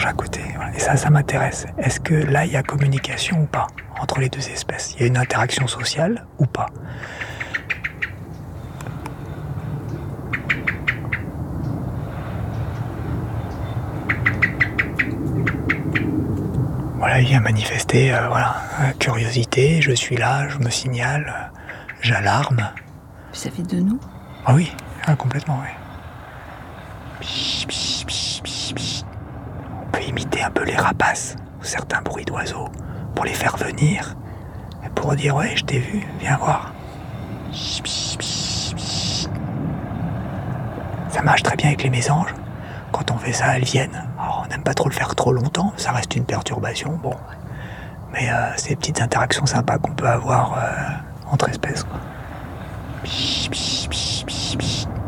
marche à côté. Voilà. Et ça m'intéresse. Est-ce que là, il y a communication ou pas entre les deux espèces? Il y a une interaction sociale ou pas? Voilà, il vient manifester, curiosité, je suis là, je me signale, j'alarme. Ça fait de nous? Ah oui, complètement, oui. On peut imiter un peu les rapaces, ou certains bruits d'oiseaux, pour les faire venir, et pour dire ouais, je t'ai vu, viens voir. Ça marche très bien avec les mésanges. Quand on fait ça, elles viennent. Alors, on n'aime pas trop le faire trop longtemps, ça reste une perturbation, bon. Mais c'est des petites interactions sympas qu'on peut avoir entre espèces, quoi.